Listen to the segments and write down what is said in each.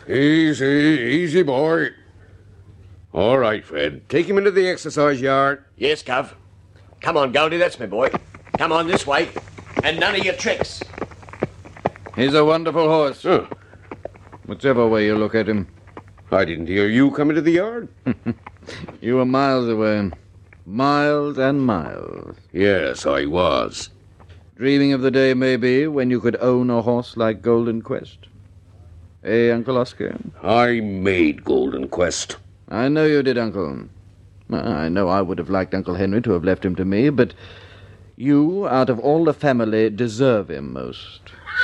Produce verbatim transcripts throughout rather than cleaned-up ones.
Easy, easy, boy. All right, Fred. Take him into the exercise yard. Yes, Gov. Come on, Goldie, that's my boy. Come on this way. And none of your tricks. He's a wonderful horse. Oh. Whichever way you look at him. I didn't hear you come into the yard. You were miles away. Miles and miles. Yes, I was. Dreaming of the day, maybe, when you could own a horse like Golden Quest. Eh, Uncle Oscar? I made Golden Quest. I know you did, Uncle. I know I would have liked Uncle Henry to have left him to me, but you, out of all the family, deserve him most.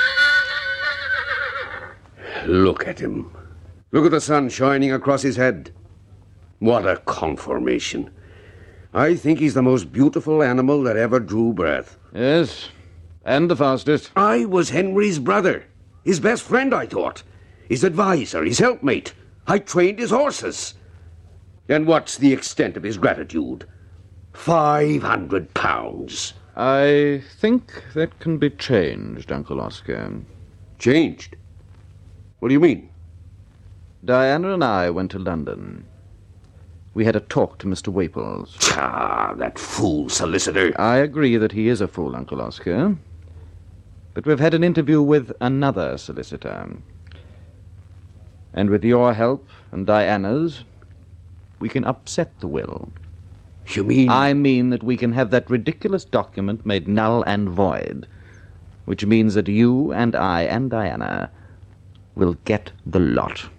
Look at him. Look at the sun shining across his head. What a conformation. I think he's the most beautiful animal that ever drew breath. Yes, and the fastest. I was Henry's brother. His best friend, I thought. His advisor, his helpmate. I trained his horses. And what's the extent of his gratitude? Five hundred pounds. I think that can be changed, Uncle Oscar. Changed? What do you mean? Diana and I went to London. We had a talk to Mister Waples. Ah, that fool solicitor. I agree that he is a fool, Uncle Oscar. But we've had an interview with another solicitor. And with your help and Diana's, we can upset the will. You mean... I mean that we can have that ridiculous document made null and void, which means that you and I and Diana will get the lot.